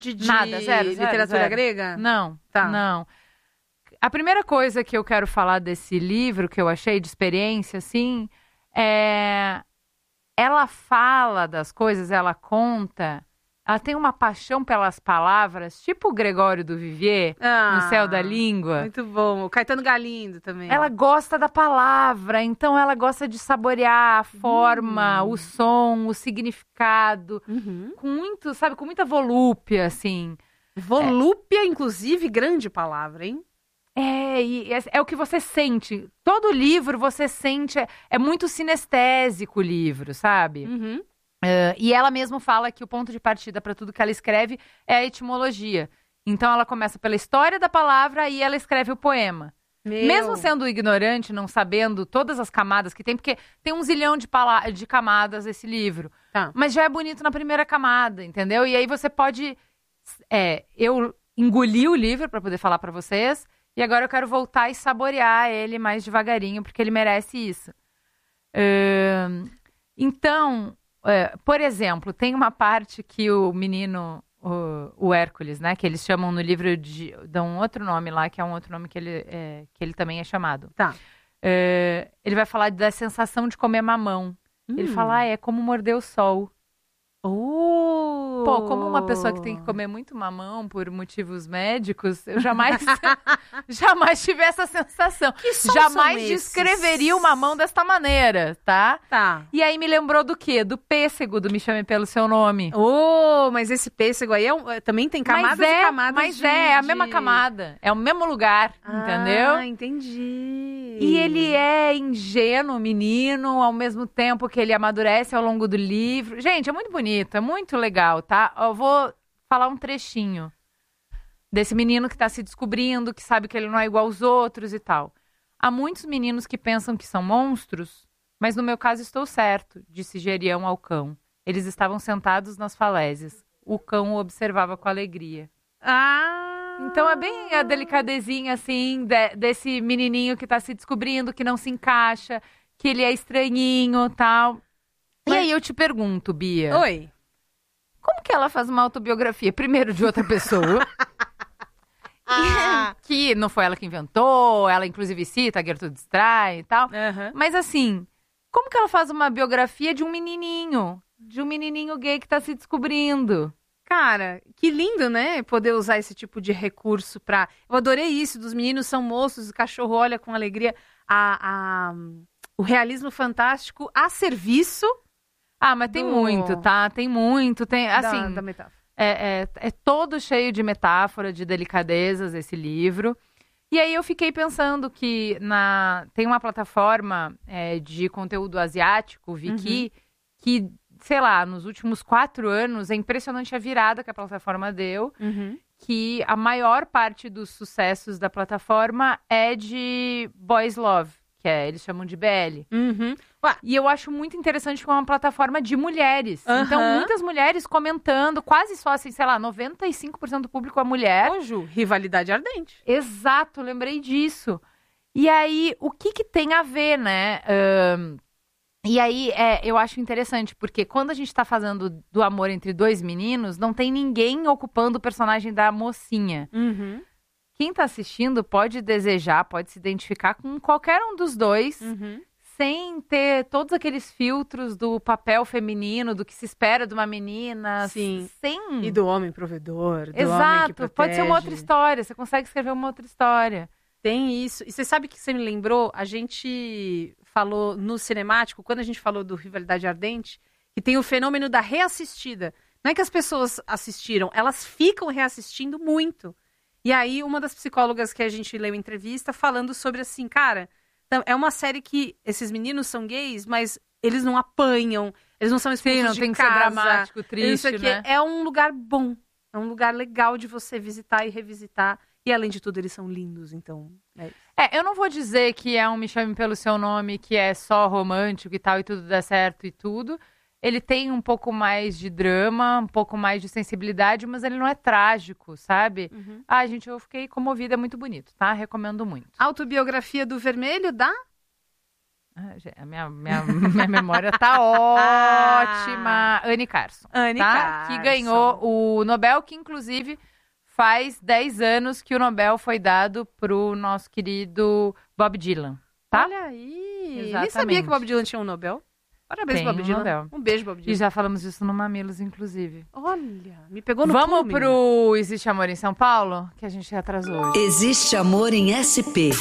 Nada, zero, literatura zero. grega? Não, Tá. não. A primeira coisa que eu quero falar desse livro, que eu achei de experiência, assim, ela fala das coisas, ela conta, ela tem uma paixão pelas palavras, tipo o Gregório do Vivier, no Céu da Língua. Muito bom. O Caetano Galindo também. Ela gosta da palavra, então ela gosta de saborear a forma, o som, o significado, com muito, sabe, com muita volúpia, assim. Volúpia, inclusive, grande palavra, hein? E é o que você sente. Todo livro você sente, é muito sinestésico o livro, sabe? E ela mesma fala que o ponto de partida para tudo que ela escreve é a etimologia. Então ela começa pela história da palavra e ela escreve o poema. Mesmo sendo ignorante, não sabendo todas as camadas que tem, porque tem 1 zilhão de camadas esse livro. Tá. Mas já é bonito na primeira camada, entendeu? E aí você pode... eu engoli o livro para poder falar para vocês, e agora eu quero voltar e saborear ele mais devagarinho, porque ele merece isso. Então, por exemplo, tem uma parte que o menino... O Hércules, né? Que eles chamam no livro dão um outro nome lá, que é um outro nome que ele também é chamado. Tá. Ele vai falar da sensação de comer mamão. Ele fala, é como morder o sol. Pô, como uma pessoa que tem que comer muito mamão por motivos médicos, eu jamais tive essa sensação. Jamais descreveria o mamão desta maneira, tá? Tá. E aí me lembrou do quê? Do pêssego, do Me Chame Pelo Seu Nome. Mas esse pêssego aí também tem camadas e camadas. Mas é a mesma camada. É o mesmo lugar, entendeu? Ah, entendi. E ele é ingênuo, menino, ao mesmo tempo que ele amadurece ao longo do livro. Gente, é muito bonito, é muito legal, tá? Eu vou falar um trechinho desse menino que tá se descobrindo, que sabe que ele não é igual aos outros e tal. Há muitos meninos que pensam que são monstros, mas no meu caso estou certo, disse Gerião ao cão. Eles estavam sentados nas falésias. O cão o observava com alegria. Então é bem a delicadezinha, assim, desse menininho que tá se descobrindo, que não se encaixa, que ele é estranhinho e tal. E aí eu te pergunto, Bia. Oi. Como que ela faz uma autobiografia? Primeiro de outra pessoa. Que não foi ela que inventou, ela inclusive cita a Gertrude Stein e tal. Mas assim, como que ela faz uma biografia de um menininho gay que tá se descobrindo? Cara, que lindo, né? Poder usar esse tipo de recurso pra... Eu adorei isso, dos meninos são moços, o cachorro olha com alegria. O realismo fantástico a serviço... mas tem muito, tá? Tem muito, tem... Assim, da metáfora. É todo cheio de metáfora, de delicadezas, esse livro. E aí eu fiquei pensando que tem uma plataforma de conteúdo asiático, Viki, que... sei lá, nos últimos 4 anos, é impressionante a virada que a plataforma deu, que a maior parte dos sucessos da plataforma é de Boys Love, que eles chamam de BL. E eu acho muito interessante que é uma plataforma de mulheres. Então, muitas mulheres comentando, quase só assim, sei lá, 95% do público é mulher. Ju, rivalidade ardente. Exato, lembrei disso. E aí, o que tem a ver, né? E aí, eu acho interessante, porque quando a gente tá fazendo do amor entre 2 meninos, não tem ninguém ocupando o personagem da mocinha. Quem tá assistindo pode desejar, pode se identificar com qualquer um dos dois, sem ter todos aqueles filtros do papel feminino, do que se espera de uma menina. Sim. Sem... E do homem provedor, do Exato, homem que protege. Pode ser uma outra história, você consegue escrever uma outra história. Tem isso. E você sabe que você me lembrou? A gente falou no Cinemático, quando a gente falou do Rivalidade Ardente, que tem o fenômeno da reassistida. Não é que as pessoas assistiram, elas ficam reassistindo muito. E aí, uma das psicólogas que a gente leu em entrevista falando sobre assim, cara, é uma série que esses meninos são gays, mas eles não apanham, eles não são expulsos de casa. Sim, não tem que ser dramático, triste, né? É um lugar bom, é um lugar legal de você visitar e revisitar. E, além de tudo, eles são lindos, então... eu não vou dizer que é um Me Chame Pelo Seu Nome, que é só romântico e tal, e tudo dá certo e tudo. Ele tem um pouco mais de drama, um pouco mais de sensibilidade, mas ele não é trágico, sabe? Gente, eu fiquei comovida, é muito bonito, tá? Recomendo muito. Autobiografia do Vermelho, dá? Minha memória tá ótima. Anne Carson. Anne tá? Carson. Que ganhou o Nobel, que inclusive faz 10 anos que o Nobel foi dado pro nosso querido Bob Dylan, tá? Olha aí. Nem Exatamente. sabia que o Bob Dylan tinha um Nobel. Parabéns, Tem Bob um Dylan. Nobel. Um beijo, Bob E Dylan. já falamos disso no Mamilos, inclusive. Olha, me pegou no Vamos pulo, pro Existe Amor em São Paulo? Que a gente atrasou hoje. Existe Amor em SP.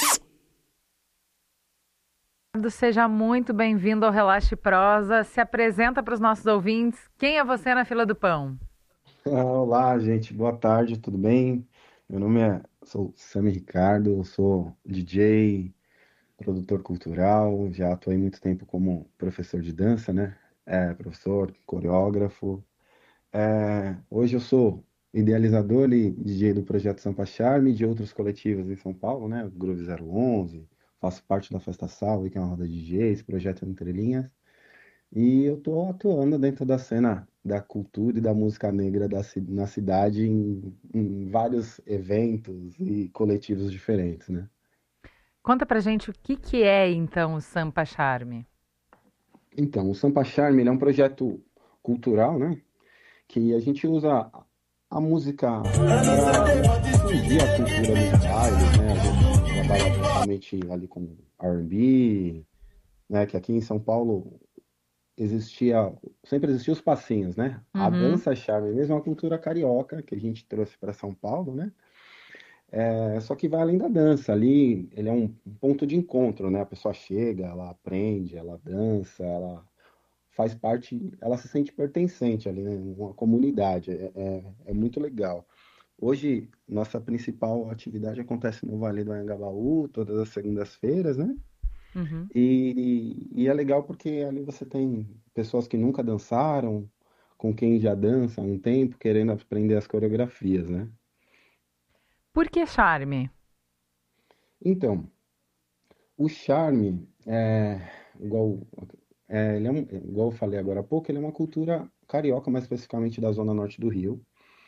Seja muito bem-vindo ao Relaxe Prosa. Se apresenta para os nossos ouvintes. Quem é você na fila do pão? Olá, gente. Boa tarde, tudo bem? Meu nome sou Sami Ricardo, eu sou DJ, produtor cultural, já atuei muito tempo como professor de dança, né? Professor, coreógrafo. Hoje eu sou idealizador e DJ do Projeto Sampa Charme e de outros coletivos em São Paulo, né? Groove 011, faço parte da Festa Salve, que é uma roda de DJs, projeto Entre Linhas. E eu tô atuando dentro da cena da cultura e da música negra na cidade em vários eventos e coletivos diferentes, né? Conta pra gente o que é, então, o Sampa Charme. Então, o Sampa Charme, ele é um projeto cultural, né? Que a gente usa a música para difundir a cultura dos bailes, né? A gente trabalha principalmente ali com R&B, né? Que aqui em São Paulo sempre existia os passinhos, né? A dança charme mesmo é uma cultura carioca que a gente trouxe para São Paulo, né? Só que vai além da dança, ali ele é um ponto de encontro, né? A pessoa chega, ela aprende, ela dança, ela faz parte, ela se sente pertencente ali, né? Uma comunidade, é muito legal. Hoje, nossa principal atividade acontece no Vale do Anhangabaú, todas as segundas-feiras, né? E é legal porque ali você tem pessoas que nunca dançaram, com quem já dança há um tempo, querendo aprender as coreografias, né? Por que charme? Então, o charme, igual, igual eu falei agora há pouco, ele é uma cultura carioca, mais especificamente da zona norte do Rio,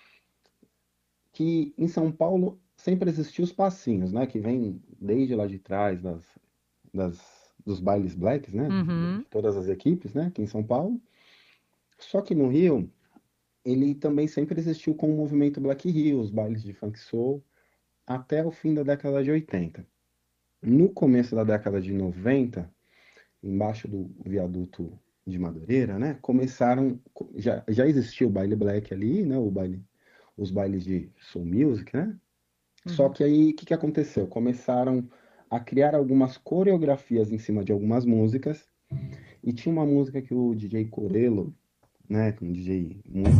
que em São Paulo sempre existiu os passinhos, né? Que vem desde lá de trás dos bailes blacks, né? De todas as equipes, né? Aqui em São Paulo. Só que no Rio, ele também sempre existiu com o movimento Black Rio, os bailes de funk soul, até o fim da década de 80. No começo da década de 90, embaixo do viaduto de Madureira, né? Já existia o baile black ali, né? Os bailes de soul music, né? Só que aí, o que aconteceu? Começaram a criar algumas coreografias em cima de algumas músicas. E tinha uma música que o DJ Corello, né, um DJ muito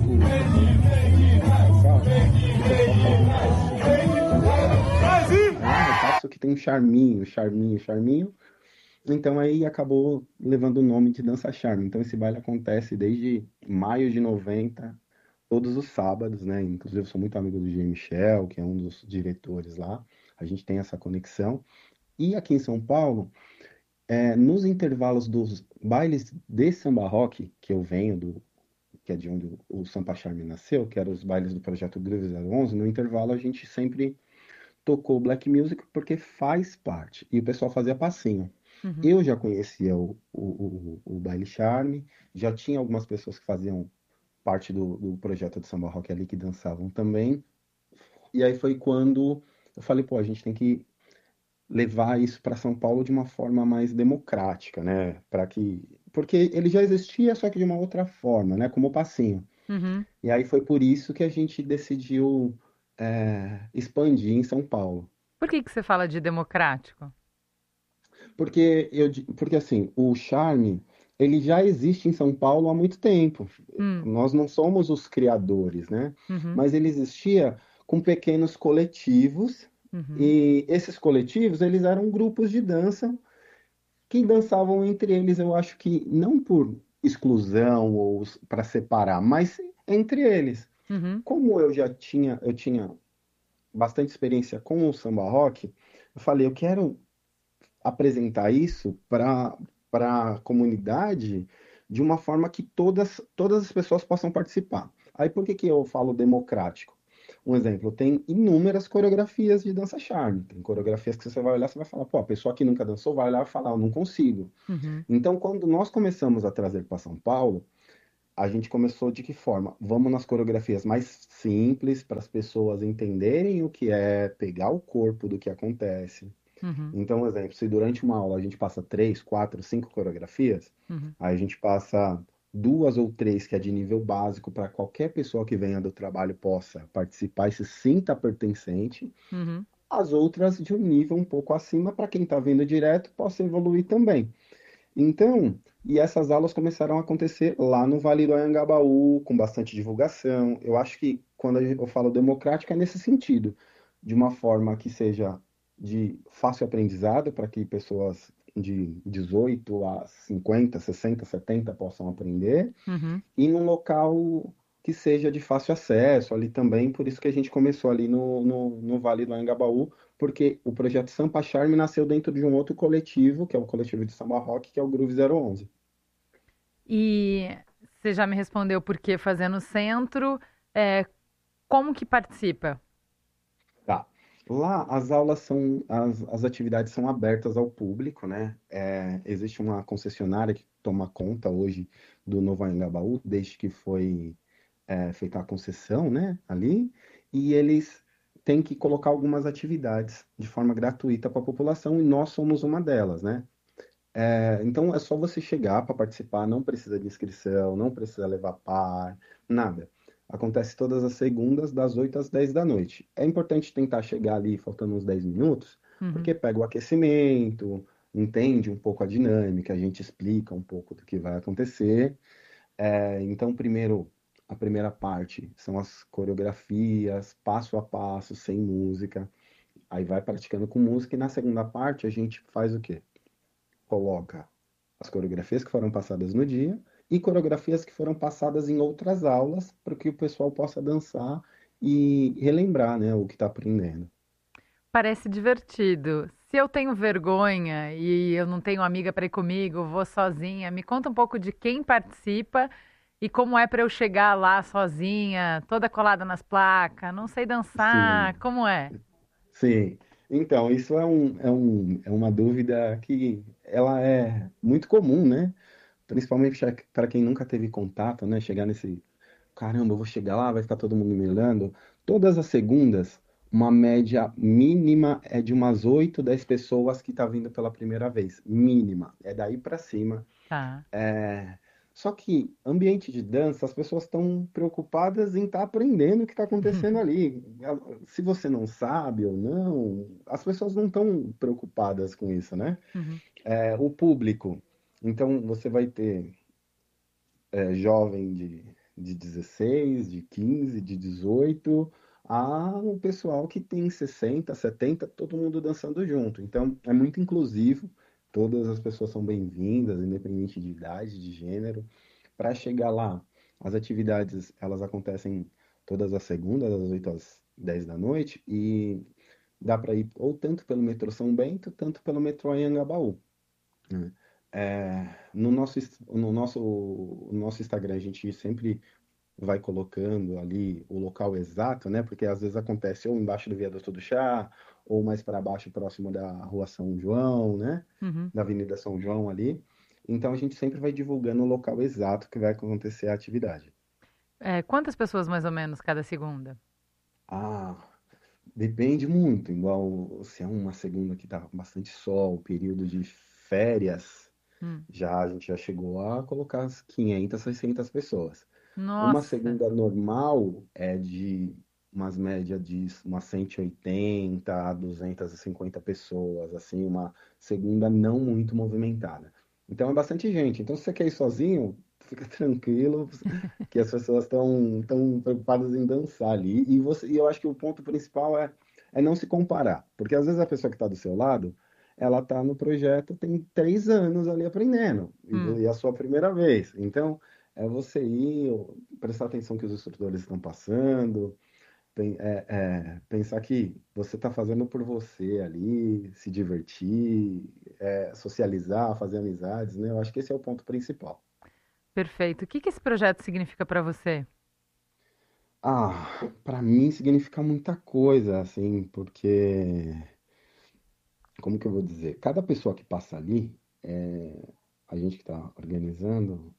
passo que tem um charminho. Então aí acabou levando o nome de dança charme. Então esse baile acontece desde maio de 90, todos os sábados, né? Inclusive eu sou muito amigo do DJ Michel, que é um dos diretores lá. A gente tem essa conexão. E aqui em São Paulo, nos intervalos dos bailes de samba rock, que eu venho que é de onde o Sampa Charme nasceu, que eram os bailes do projeto Groove 011, no intervalo a gente sempre tocou black music porque faz parte. E o pessoal fazia passinho. Eu já conhecia o baile charme, já tinha algumas pessoas que faziam parte do projeto de samba rock ali que dançavam também. E aí foi quando eu falei, pô, a gente tem que levar isso para São Paulo de uma forma mais democrática, né? Porque ele já existia, só que de uma outra forma, né? Como passinho. E aí foi por isso que a gente decidiu expandir em São Paulo. Por que você fala de democrático? Porque assim, o charme, ele já existe em São Paulo há muito tempo. Nós não somos os criadores, né? Mas ele existia com pequenos coletivos. E esses coletivos, eles eram grupos de dança que dançavam entre eles, eu acho que não por exclusão ou para separar, mas entre eles. Como eu tinha bastante experiência com o samba rock, eu falei, eu quero apresentar isso para a comunidade de uma forma que todas as pessoas possam participar. Aí por que eu falo democrático? Um exemplo, tem inúmeras coreografias de dança charme. Tem coreografias que você vai olhar, você vai falar, pô, a pessoa que nunca dançou vai olhar e falar, eu não consigo. Uhum. Então, quando nós começamos a trazer para São Paulo, a gente começou de que forma? Vamos nas coreografias mais simples, para as pessoas entenderem o que é, pegar o corpo do que acontece. Uhum. Então, um exemplo, se durante uma aula a gente passa 3, 4, 5 coreografias, Uhum. aí a gente passa 2 ou 3 que é de nível básico para qualquer pessoa que venha do trabalho possa participar e se sinta pertencente. Uhum. As outras de um nível um pouco acima para quem está vindo direto possa evoluir também. Então, e essas aulas começaram a acontecer lá no Vale do Anhangabaú, com bastante divulgação. Eu acho que quando eu falo democrática é nesse sentido, de uma forma que seja de fácil aprendizado, para que pessoas de 18 a 50, 60, 70 possam aprender, Uhum. e num local que seja de fácil acesso ali também, por isso que a gente começou ali no Vale do Anhangabaú, porque o projeto Sampa Charme nasceu dentro de um outro coletivo, que é o coletivo de samba rock, que é o Groove 011. E você já me respondeu por que fazer no centro. É, como que participa? Tá. Lá as aulas são, as atividades são abertas ao público, né? Existe uma concessionária que toma conta hoje do Novo Anhangabaú, desde que foi feita a concessão, né, ali, e eles têm que colocar algumas atividades de forma gratuita para a população, e nós somos uma delas, né? Então é só você chegar para participar, não precisa de inscrição, não precisa levar par, nada. Acontece todas as segundas, das 8 às 10 da noite. É importante tentar chegar ali faltando uns 10 minutos, Uhum. porque pega o aquecimento, entende um pouco a dinâmica, a gente explica um pouco do que vai acontecer. Então, primeiro, a primeira parte são as coreografias, passo a passo, sem música. Aí vai praticando com música, e na segunda parte a gente faz o quê? Coloca as coreografias que foram passadas no dia e coreografias que foram passadas em outras aulas para que o pessoal possa dançar e relembrar, né, o que está aprendendo. Parece divertido. Se eu tenho vergonha e eu não tenho amiga para ir comigo, vou sozinha, me conta um pouco de quem participa e como é para eu chegar lá sozinha, toda colada nas placas, não sei dançar, Sim, como é? sim. Então, isso é uma dúvida que ela é muito comum, né? Principalmente para quem nunca teve contato, né? Chegar nesse, caramba, eu vou chegar lá, vai ficar todo mundo me olhando. Todas as segundas, uma média mínima é de umas 8, 10 pessoas que tá vindo pela primeira vez. Mínima. É daí para cima. Tá. É, Só que ambiente de dança, as pessoas estão preocupadas em estar aprendendo o que está acontecendo ali. Se você não sabe ou não, as pessoas não estão preocupadas com isso, né? Uhum. O público. Então, você vai ter jovem de 16, de 15, de 18, a um pessoal que tem 60, 70, todo mundo dançando junto. Então, é muito inclusivo, todas as pessoas são bem-vindas, independente de idade, de gênero. Para chegar lá, as atividades, elas acontecem todas as segundas, das 8 às 10 da noite, e dá para ir ou tanto pelo metrô São Bento, tanto pelo metrô Anhangabaú, né? No nosso Instagram, a gente sempre vai colocando ali o local exato, né? Porque às vezes acontece ou embaixo do viaduto do Chá, ou mais para baixo, próximo da Rua São João, né? Uhum. Da Avenida São João ali. Então a gente sempre vai divulgando o local exato que vai acontecer a atividade. É, quantas pessoas mais ou menos cada segunda? Ah, depende muito, igual se é uma segunda que tá bastante sol, período de férias. Hum. Já a gente já chegou a colocar as 500, 600 pessoas. Uma Nossa. segunda normal é de umas médias de umas 180 a 250 pessoas, assim, uma segunda não muito movimentada. Então é bastante gente. Então, se você quer ir sozinho, fica tranquilo, que as pessoas estão preocupadas em dançar ali. E eu acho que o ponto principal é não se comparar, porque às vezes a pessoa que está do seu lado, ela está no projeto tem 3 anos ali aprendendo, Hum. e é a sua primeira vez. Então, é você ir, prestar atenção que os instrutores estão passando, pensar que você está fazendo por você ali, se divertir, socializar, fazer amizades, né? Eu acho que esse é o ponto principal. Perfeito. O que que esse projeto significa para você? Para mim significa muita coisa, assim, porque, como que eu vou dizer? Cada pessoa que passa ali, a gente que está organizando,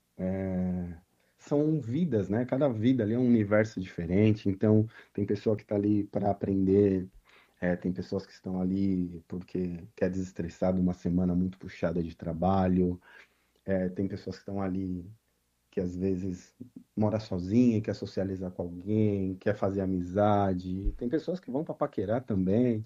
são vidas, né? Cada vida ali é um universo diferente. Então, tem pessoa que está ali para aprender, tem pessoas que estão ali porque quer desestressar de uma semana muito puxada de trabalho, tem pessoas que estão ali que às vezes mora sozinha, quer socializar com alguém, quer fazer amizade. Tem pessoas que vão para paquerar também.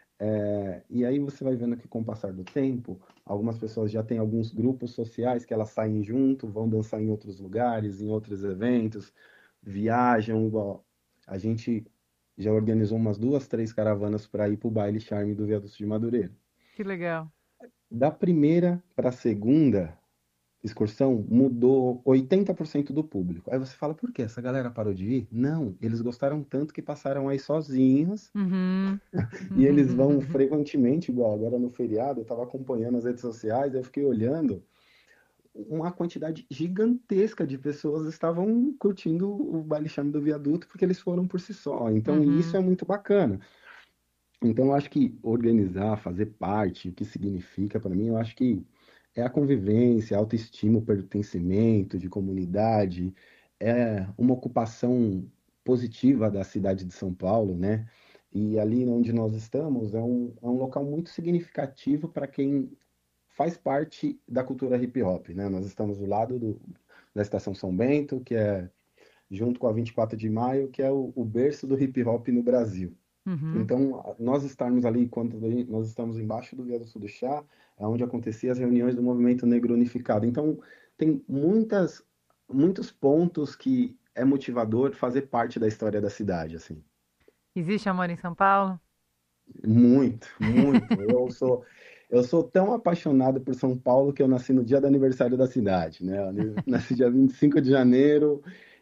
E aí você vai vendo que com o passar do tempo, algumas pessoas já têm alguns grupos sociais que elas saem junto, vão dançar em outros lugares, em outros eventos, viajam, igual a gente já organizou umas 2, 3 caravanas para ir para o baile Charme do Viaduto de Madureira. Que legal. Da primeira para a segunda excursão, mudou 80% do público. Aí você fala, por que essa galera parou de ir? Não, eles gostaram tanto que passaram aí sozinhos. E eles vão frequentemente, igual agora no feriado, eu estava acompanhando as redes sociais, aí eu fiquei olhando, uma quantidade gigantesca de pessoas estavam curtindo o baile Charme do Viaduto porque eles foram por si só. Então isso é muito bacana. Então eu acho que organizar, fazer parte, o que significa para mim, eu acho que é a convivência, a autoestima, o pertencimento de comunidade, é uma ocupação positiva da cidade de São Paulo, né? E ali onde nós estamos é um local muito significativo para quem faz parte da cultura hip hop, né? Nós estamos do lado da Estação São Bento, que é junto com a 24 de Maio, que é o berço do hip hop no Brasil. Então, nós estarmos ali, quando nós estamos embaixo do Viaduto do Chá, é onde aconteciam as reuniões do Movimento Negro Unificado. Então, tem muitos pontos que é motivador fazer parte da história da cidade, assim. Existe amor em São Paulo? Muito, muito. Eu sou tão apaixonado por São Paulo que eu nasci no dia do aniversário da cidade, né? Eu nasci dia 25 de janeiro.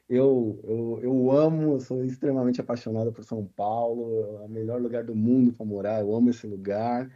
Eu amo, eu sou extremamente apaixonado por São Paulo, é o melhor lugar do mundo para morar, eu amo esse lugar.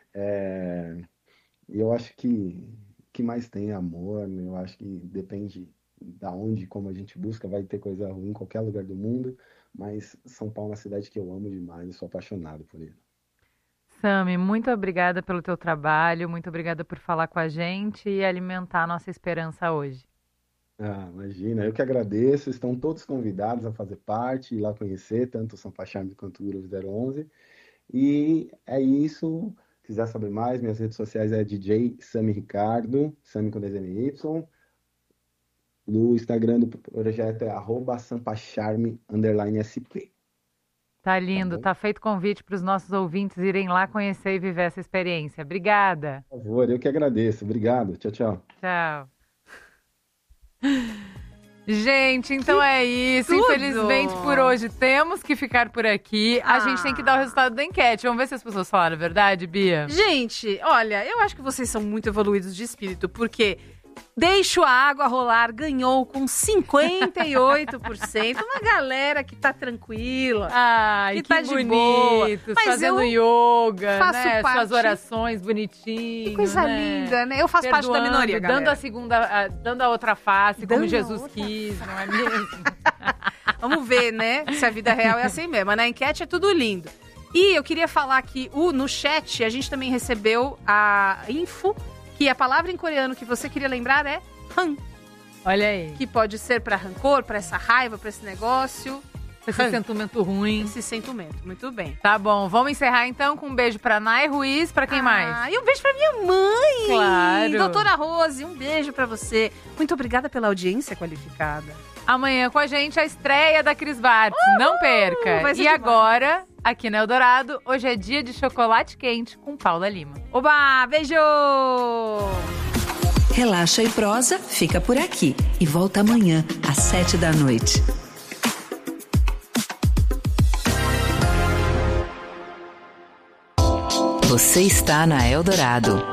E eu acho que mais tem amor, né? Eu acho que depende da onde, como a gente busca, vai ter coisa ruim em qualquer lugar do mundo, mas São Paulo é uma cidade que eu amo demais, eu sou apaixonado por ele. Sami, muito obrigada pelo teu trabalho, muito obrigada por falar com a gente e alimentar a nossa esperança hoje. Imagina, eu que agradeço, estão todos convidados a fazer parte, ir lá conhecer, tanto o Sampa Charme quanto o Groove 011. E é isso, se quiser saber mais, minhas redes sociais é DJ Sami Ricardo, Sami com 2MY. No Instagram do projeto é @sampacharme_SP. Tá lindo, tá feito convite para os nossos ouvintes irem lá conhecer e viver essa experiência. Obrigada. Por favor, eu que agradeço. Obrigado. Tchau, tchau. Tchau. Gente, então é isso. tudo! Infelizmente, por hoje, temos que ficar por aqui. A gente tem que dar o resultado da enquete. Vamos ver se as pessoas falaram a verdade, Bia? Gente, olha, eu acho que vocês são muito evoluídos de espírito, porque Deixo a Água Rolar ganhou com 58%. Uma galera que tá tranquila. Ai, que tá bonito. de boa. Mas fazendo yoga, faço né? parte... Suas orações bonitinhas. Que coisa linda, né? Eu faço parte da minoria, galera. Dando a outra face, Dando como Jesus quis, não é mesmo? Vamos ver, né? Se a vida real é assim mesmo. Na enquete é tudo lindo. E eu queria falar que no chat a gente também recebeu a info que a palavra em coreano que você queria lembrar é han. Olha aí. Que pode ser pra rancor, pra essa raiva, pra esse negócio. Esse sentimento ruim. Esse sentimento, muito bem. Tá bom, vamos encerrar então com um beijo pra Nay Ruiz, pra quem mais? E um beijo pra minha mãe. Claro. Doutora Rose, um beijo pra você. Muito obrigada pela audiência qualificada. Amanhã com a gente a estreia da Cris Bartz. Não perca. vai ser E demais. agora, aqui no Eldorado, hoje é dia de chocolate quente com Paula Lima. Oba, beijo! Relaxa e Prosa fica por aqui e volta amanhã às 19h. Você está na Eldorado.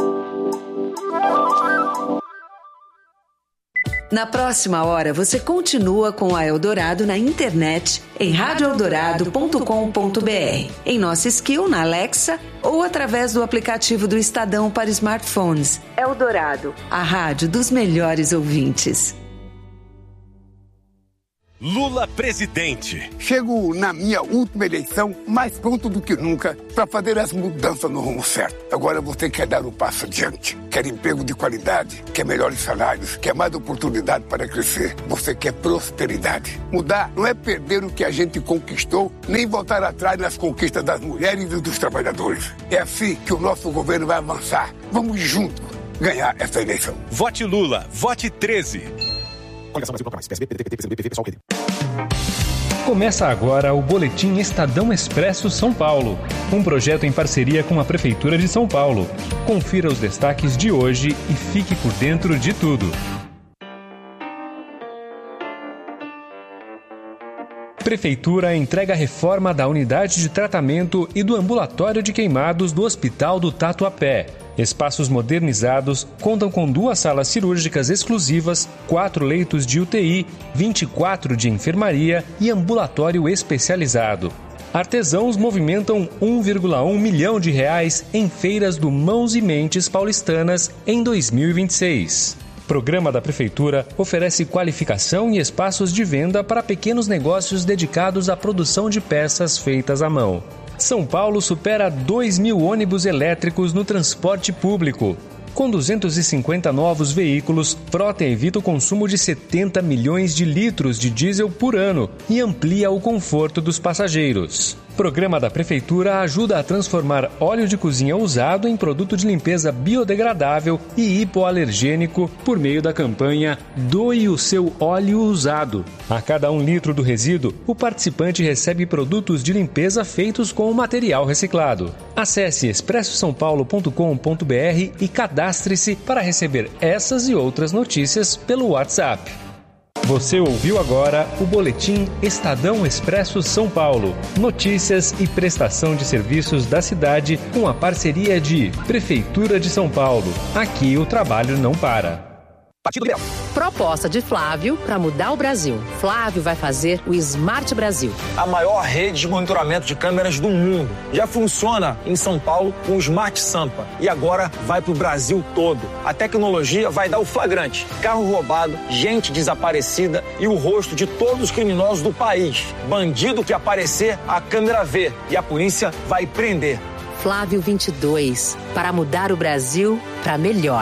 Na próxima hora, você continua com a Eldorado na internet em radioeldorado.com.br, em nossa skill na Alexa ou através do aplicativo do Estadão para smartphones. Eldorado, a rádio dos melhores ouvintes. Lula presidente. Chego na minha última eleição mais pronto do que nunca para fazer as mudanças no rumo certo. Agora você quer dar um passo adiante. Quer emprego de qualidade, quer melhores salários, quer mais oportunidade para crescer. Você quer prosperidade. Mudar não é perder o que a gente conquistou, nem voltar atrás nas conquistas das mulheres e dos trabalhadores. É assim que o nosso governo vai avançar. Vamos juntos ganhar essa eleição. Vote Lula, vote 13. Começa agora o Boletim Estadão Expresso São Paulo, um projeto em parceria com a Prefeitura de São Paulo. Confira os destaques de hoje e fique por dentro de tudo. Prefeitura entrega a reforma da unidade de tratamento e do ambulatório de queimados do Hospital do Tatuapé. Espaços modernizados contam com 2 salas cirúrgicas exclusivas, 4 leitos de UTI, 24 de enfermaria e ambulatório especializado. Artesãos movimentam R$1,1 milhão em feiras do Mãos e Mentes paulistanas em 2026. Programa da Prefeitura oferece qualificação e espaços de venda para pequenos negócios dedicados à produção de peças feitas à mão. São Paulo supera 2.000 ônibus elétricos no transporte público. Com 250 novos veículos, frota evita o consumo de 70 milhões de litros de diesel por ano e amplia o conforto dos passageiros. Programa da Prefeitura ajuda a transformar óleo de cozinha usado em produto de limpeza biodegradável e hipoalergênico por meio da campanha Doe o seu óleo usado. A cada 1 litro do resíduo, o participante recebe produtos de limpeza feitos com o material reciclado. Acesse expressosaopaulo.com.br e cadastre-se para receber essas e outras notícias pelo WhatsApp. Você ouviu agora o Boletim Estadão Expresso São Paulo. Notícias e prestação de serviços da cidade com a parceria de Prefeitura de São Paulo. Aqui o trabalho não para. Partido Liberal. Proposta de Flávio para mudar o Brasil. Flávio vai fazer o Smart Brasil. A maior rede de monitoramento de câmeras do mundo. Já funciona em São Paulo com o Smart Sampa. E agora vai para o Brasil todo. A tecnologia vai dar o flagrante. Carro roubado, gente desaparecida e o rosto de todos os criminosos do país. Bandido que aparecer, a câmera vê. E a polícia vai prender. Flávio 22. Para mudar o Brasil para melhor.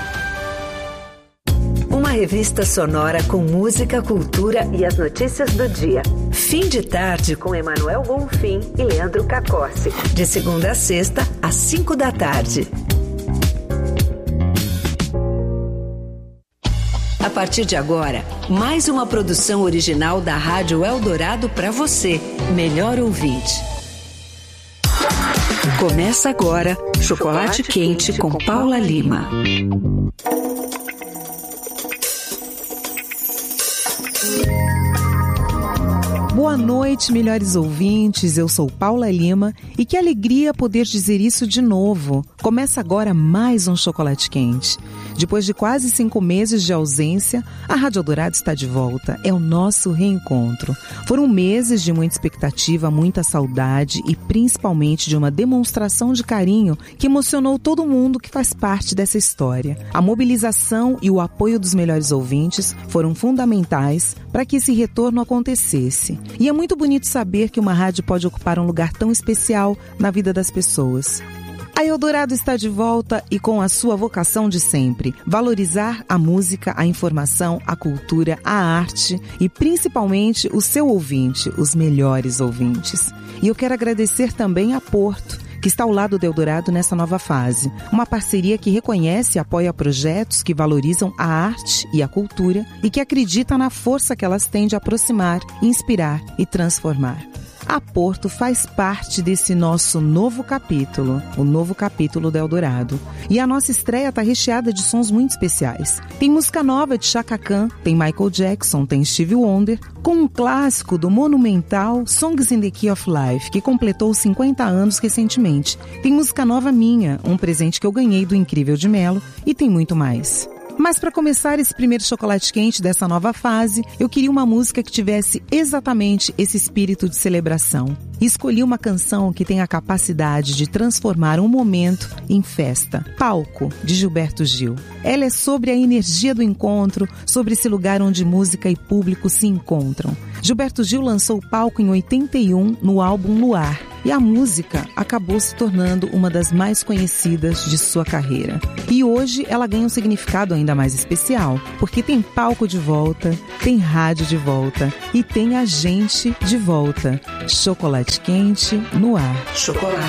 Uma revista sonora com música, cultura e as notícias do dia. Fim de Tarde com Emanuel Bonfim e Leandro Cacossi. De segunda a sexta, às 5 da tarde. A partir de agora, mais uma produção original da Rádio Eldorado para você, melhor ouvinte. Começa agora, Chocolate Quente com Paula Lima. Boa noite, melhores ouvintes. Eu sou Paula Lima e que alegria poder dizer isso de novo. Começa agora mais um Chocolate Quente. Depois de quase 5 meses de ausência, a Rádio Eldorado está de volta. É o nosso reencontro. Foram meses de muita expectativa, muita saudade e principalmente de uma demonstração de carinho que emocionou todo mundo que faz parte dessa história. A mobilização e o apoio dos melhores ouvintes foram fundamentais para que esse retorno acontecesse. E é muito bonito saber que uma rádio pode ocupar um lugar tão especial na vida das pessoas. A Eldorado está de volta e com a sua vocação de sempre, valorizar a música, a informação, a cultura, a arte e principalmente o seu ouvinte, os melhores ouvintes. E eu quero agradecer também a Porto, que está ao lado do Eldorado nessa nova fase. Uma parceria que reconhece e apoia projetos que valorizam a arte e a cultura e que acredita na força que elas têm de aproximar, inspirar e transformar. A Porto faz parte desse nosso novo capítulo, o novo capítulo do Eldorado. E a nossa estreia está recheada de sons muito especiais. Tem música nova de Chaka Khan, tem Michael Jackson, tem Stevie Wonder, com um clássico do monumental Songs in the Key of Life, que completou 50 anos recentemente. Tem música nova minha, um presente que eu ganhei do Incrível de Mello, e tem muito mais. Mas para começar esse primeiro chocolate quente dessa nova fase, eu queria uma música que tivesse exatamente esse espírito de celebração. E escolhi uma canção que tem a capacidade de transformar um momento em festa. Palco, de Gilberto Gil. Ela é sobre a energia do encontro, sobre esse lugar onde música e público se encontram. Gilberto Gil lançou o Palco em 81 no álbum Luar. E a música acabou se tornando uma das mais conhecidas de sua carreira. E hoje ela ganha um significado ainda mais especial, porque tem palco de volta, tem rádio de volta e tem a gente de volta. Chocolate quente no ar. Chocolate